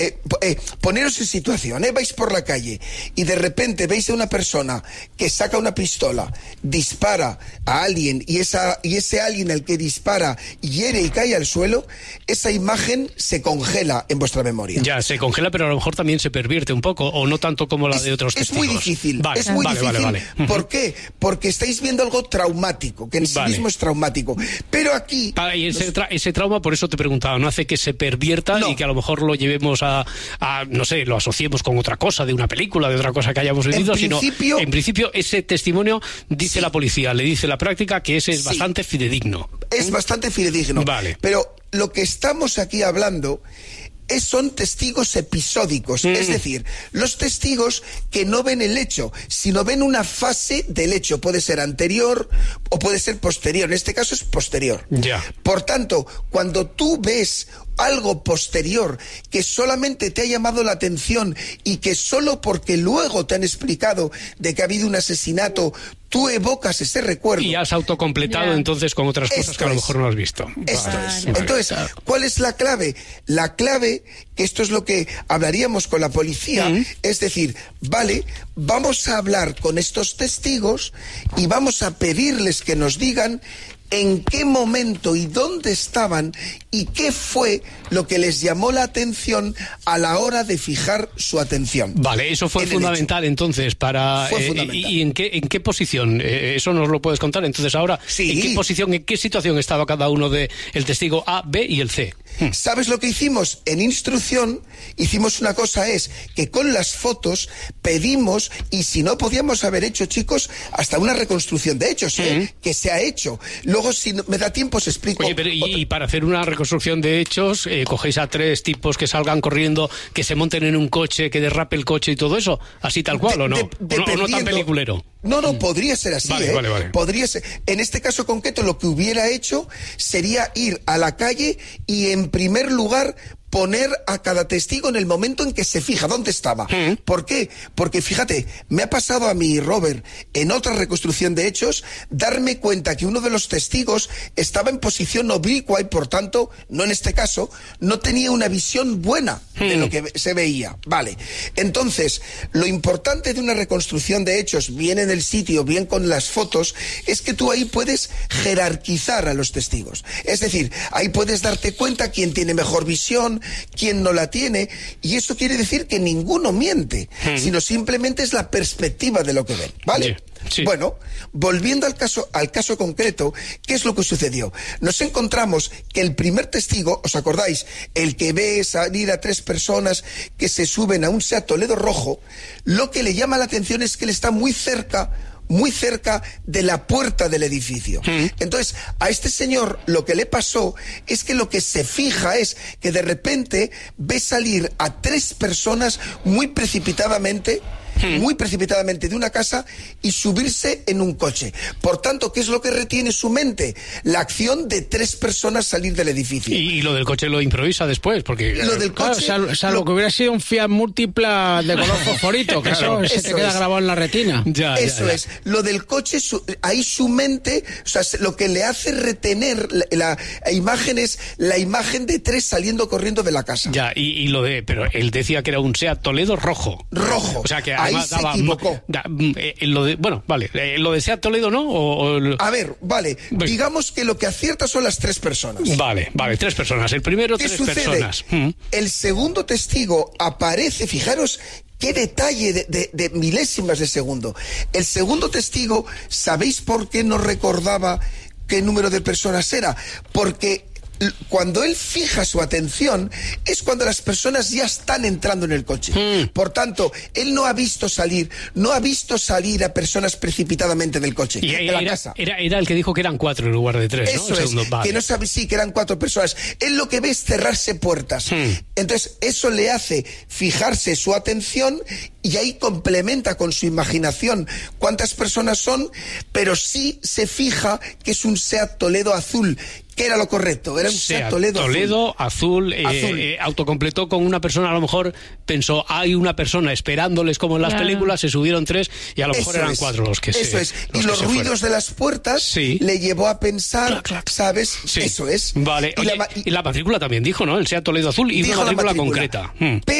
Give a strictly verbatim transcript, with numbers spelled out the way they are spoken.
Eh, eh, poneros en situación, ¿eh? Vais por la calle y de repente veis a una persona que saca una pistola, dispara a alguien y, esa, y ese alguien al que dispara hiere y cae al suelo, esa imagen se congela en vuestra memoria. Ya, se congela, pero a lo mejor también se pervierte un poco, o no tanto como la es, de otros es testigos. Muy difícil, vale, es muy vale, difícil. Vale, vale. ¿Por qué? Porque estáis viendo algo traumático, que en sí vale. mismo es traumático. Pero aquí... Ah, y ese, tra ese trauma, por eso te preguntaba, ¿no hace que se pervierta no. y que a lo mejor lo llevemos a, a, no sé, lo asociemos con otra cosa, de una película, de otra cosa que hayamos vivido? En principio, sino, en principio, ese testimonio, dice sí. la policía, le dice la práctica que ese es sí. bastante fidedigno. Es ¿Mm? bastante fidedigno. Vale. Pero lo que estamos aquí hablando... Es, son testigos episódicos, mm. es decir, los testigos que no ven el hecho, sino ven una fase del hecho, puede ser anterior o puede ser posterior, en este caso es posterior. Ya. Por tanto, cuando tú ves algo posterior que solamente te ha llamado la atención y que solo porque luego te han explicado de que ha habido un asesinato, tú evocas ese recuerdo. Y has autocompletado yeah. entonces con otras cosas esto que a lo mejor es. no has visto. Esto vale. es. Vale. Entonces, ¿cuál es la clave? La clave, que esto es lo que hablaríamos con la policía, mm. es decir, vale, vamos a hablar con estos testigos y vamos a pedirles que nos digan en qué momento y dónde estaban y qué fue lo que les llamó la atención a la hora de fijar su atención. Vale, eso fue fundamental entonces para... Fue eh, fundamental. ¿Y en qué, en qué posición? Eh, ¿Eso nos lo puedes contar? Entonces ahora, sí. ¿en qué posición, en qué situación estaba cada uno de el testigo A, B y el C? Hmm. ¿Sabes lo que hicimos? En instrucción hicimos una cosa, es que con las fotos pedimos, y si no podíamos haber hecho, chicos, hasta una reconstrucción de hechos, ¿eh? Hmm. que se ha hecho. Luego, si me da tiempo, os explico. Oye, pero y, y para hacer una reconstrucción de hechos, eh, cogéis a tres tipos que salgan corriendo, que se monten en un coche, que derrape el coche y todo eso, así tal cual, de, ¿o no? De, ¿O, no ¿O no tan peliculero? No, no, podría ser así, vale, ¿eh? Vale, vale. Podría ser. En este caso concreto, lo que hubiera hecho sería ir a la calle y, en primer lugar, poner a cada testigo en el momento en que se fija dónde estaba. ¿Mm? ¿Por qué? Porque fíjate, me ha pasado a mí, Robert, en otra reconstrucción de hechos, darme cuenta que uno de los testigos estaba en posición oblicua y, por tanto, no en este caso, no tenía una visión buena ¿Mm? de lo que se veía. Vale. Entonces, lo importante de una reconstrucción de hechos, bien en el sitio, bien con las fotos, es que tú ahí puedes jerarquizar a los testigos. Es decir, ahí puedes darte cuenta quién tiene mejor visión, quién no la tiene, y eso quiere decir que ninguno miente, hmm. sino simplemente es la perspectiva de lo que ven, ¿vale? Sí, sí. Bueno, volviendo al caso, al caso concreto, ¿qué es lo que sucedió? Nos encontramos que el primer testigo, ¿os acordáis? El que ve salir a tres personas que se suben a un Seat Toledo rojo, lo que le llama la atención es que él está muy cerca muy cerca de la puerta del edificio. ¿Mm? Entonces, a este señor lo que le pasó es que lo que se fija es que de repente ve salir a tres personas muy precipitadamente, ¿Mm? muy precipitadamente de una casa y subirse en un coche. Por tanto, ¿qué es lo que retiene su mente? La acción de tres personas salir del edificio. Y, y lo del coche lo improvisa después, porque... Lo del claro, coche... Salvo, salvo lo... que hubiera sido un Fiat Múltipla de color fosforito, que claro, eso, eso se te queda es. grabado en la retina. Ya, eso ya, ya. es. Lo del coche, su, ahí su mente, o sea, lo que le hace retener la, la, la imagen es la imagen de tres saliendo corriendo de la casa. Ya, y, y lo de... Pero él decía que era un Seat Toledo rojo. Rojo. O sea, que ahí además se daba... equivocó. Da, eh, lo de, bueno, vale. Eh, lo de Seat Toledo, ¿no? O, o... A ver, vale. Bueno. Digamos que lo que acierta son las tres personas. Vale, vale. Tres personas. El primero, ¿Qué tres sucede? personas. El segundo testigo aparece, fijaros... ¡Qué detalle de, de, de milésimas de segundo! El segundo testigo, ¿sabéis por qué no recordaba qué número de personas era? Porque cuando él fija su atención es cuando las personas ya están entrando en el coche. Mm. Por tanto, él no ha visto salir, no ha visto salir a personas precipitadamente del coche, y de era, la casa. Era, era el que dijo que eran cuatro en lugar de tres, Eso ¿no? es, segundo, vale. que no sabe, sí, que eran cuatro personas. Él lo que ve es cerrarse puertas. Mm. Entonces, eso le hace fijarse su atención y ahí complementa con su imaginación cuántas personas son, pero sí se fija que es un SEAT Toledo azul, que era lo correcto, era un SEAT, SEAT Toledo, Toledo azul, azul, eh, azul. Eh, autocompletó con una persona, a lo mejor pensó, hay una persona esperándoles como en las claro. películas, se subieron tres y a lo mejor eso eran es, cuatro los que eso se Eso es, los y los ruidos fueron. de las puertas sí. le llevó a pensar, clac, clac. ¿sabes? Sí. Eso es. Vale, y, Oye, la, y la matrícula también dijo, ¿no? El SEAT Toledo azul y una matrícula, matrícula concreta. Hmm.